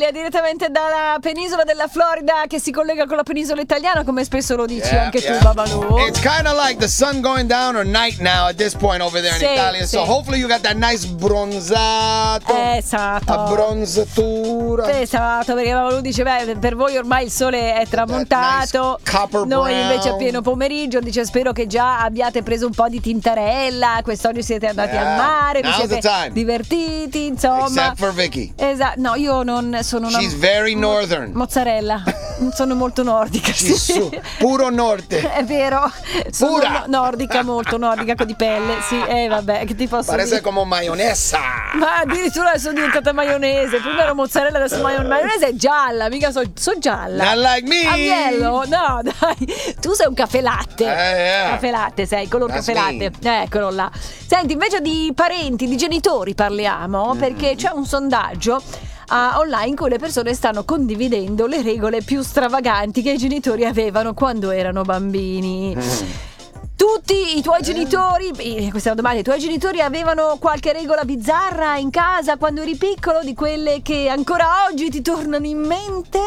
Italia, direttamente dalla penisola della Florida che si collega con la penisola italiana, come spesso lo dici anche tu, Babalu. It's kind of like the sun going down or night now at this point over there in Italia. So hopefully you got that nice bronzato. Esatto. Abbronzatura. Esatto, perché Babalu dice, beh, per voi ormai il sole è tramontato. Nice noi invece a pieno pomeriggio. Dice, spero che già abbiate preso un po' di tintarella. Quest'oggi siete andati al mare, vi siete divertiti, insomma. Except for Vicky. Esatto, no, io non sono una... She's very northern. Mozzarella. Sono molto nordica. Puro norte. È vero. Sono Pura. nordica, molto nordica, di pelle. Sì, vabbè, che ti posso Parece dire? come maionesa. Ma addirittura adesso è diventata maionese. Prima ero mozzarella, adesso maionese è gialla. Mica so gialla. Not like me. Agnello, no, dai. Tu sei un caffè latte. Caffè latte sei, color caffè latte. Eccolo là. Senti, invece di parenti, di genitori parliamo, perché c'è un sondaggio online in cui le persone stanno condividendo le regole più stravaganti che i genitori avevano quando erano bambini. Tutti i tuoi genitori, questa è una domanda, i tuoi genitori avevano qualche regola bizzarra in casa quando eri piccolo, di quelle che ancora oggi ti tornano in mente?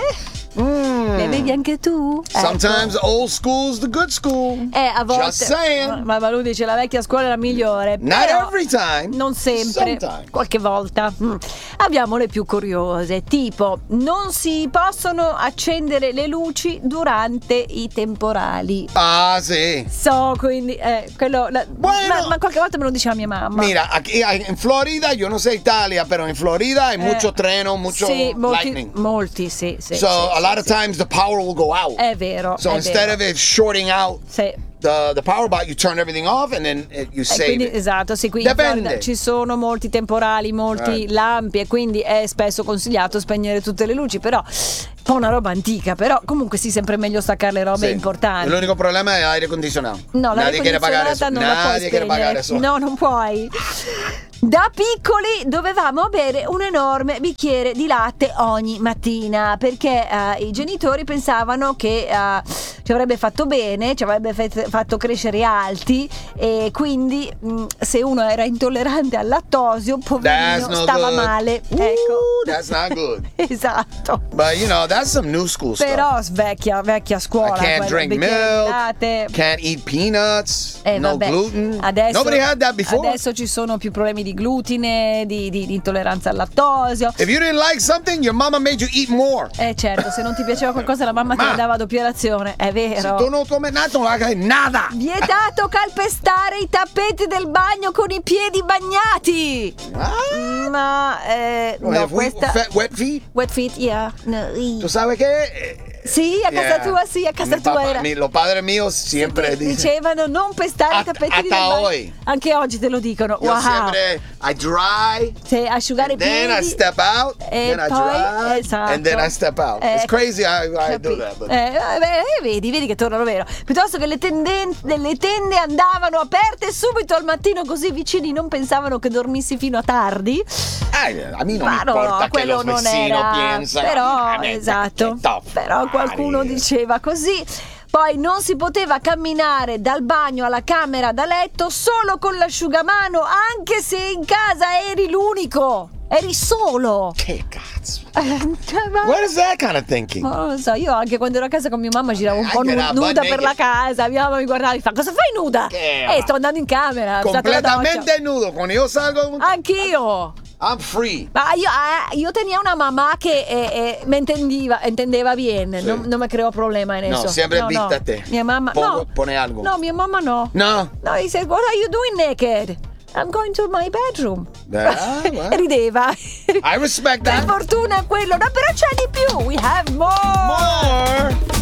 Le avevi anche tu? Sometimes old school's the good school. A volte. Just saying. Ma lui dice la vecchia scuola è la migliore. Not every time. Non sempre. Sometimes. Qualche volta. Abbiamo le più curiose. Tipo, non si possono accendere le luci durante i temporali. Ah, sì. Quindi quello. Ma qualche volta me lo diceva mia mamma. Mira, aquí in Florida, yo no sé Italia, pero en Florida hay mucho treno, mucho lightning. Molti, sì. So a lot of times the power will go out. È vero. So instead of it shorting out the power box, you turn everything off and then you save quindi, it. Esatto, sì, qui in Florida ci sono molti temporali, molti lampi, e quindi è spesso consigliato spegnere tutte le luci, però un po' una roba antica, però comunque sì, sempre meglio staccare le robe importanti. L'unico problema è l'aria condizionato. No, nadie quiere pagare eso. Nadie quiere pagare eso. No, non puoi. Da piccoli dovevamo bere un enorme bicchiere di latte ogni mattina, perché i genitori pensavano che ci avrebbe fatto bene, ci avrebbe fatto crescere alti, e quindi se uno era intollerante al lattosio, poverino, stava male. Ecco. That's not good. Esatto. But you know, that's some new school stuff. Però vecchia scuola. I can't drink milk. Can't eat peanuts. No gluten. Nobody had that before. Adesso ci sono più problemi di glutine, di intolleranza al lattosio. If you didn't like something, your mama made you eat more. Certo, se non ti piaceva qualcosa la mamma te ne dava a doppia razione, è vero. Se tu non comi nada. Vietato calpestare i tappeti del bagno con i piedi bagnati. Ma no, questa wet feet? Wet feet, yeah. No. Tu sai che sì, a casa tua, sì, a casa tua era. Lo padre mio sempre dicevano non pestare i tappeti del bagno. Anche oggi te lo dicono. Io sempre I dry. Sì, asciugare i piedi. Then I step out. Then I dry. Esatto. And then I step out. It's crazy I do that. But. Vedi che tornano vero. Piuttosto che le tende andavano aperte subito al mattino, così i vicini non pensavano che dormissi fino a tardi. A me non importa che lo vecino piensa. Però, esatto. Però qualcuno diceva così. Poi non si poteva camminare dal bagno alla camera da letto solo con l'asciugamano, anche se in casa eri l'unico. Eri solo. Che cazzo? What is that kind of thinking? Non lo so, io anche quando ero a casa con mia mamma giravo un po' nuda per la casa. Mia mamma mi guardava e mi fa: cosa fai nuda? Sto andando in camera. Completamente nudo. Quando io salgo. Anch'io. I'm free. Ma io tenia una mamma che me intendeva bien, non me creò problema en eso. No, siempre vístate. Mia mamma pone algo. No, mia mamma no. No, he said, what are you doing naked? I'm going to my bedroom. Well. Rideva. I respect that. Per fortuna quello. No, però c'è di più. We have more.